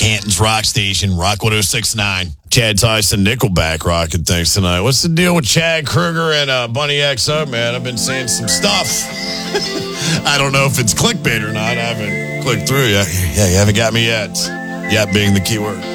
Canton's Rock Station, Rock 106.9. Chad Tyson, Nickelback rocking things tonight. What's the deal with Chad Kruger and Bunny XO, man? I've been seeing some stuff. I don't know if it's clickbait or not. I haven't clicked through yet. Yeah, you haven't got me yet. Yet being the key word.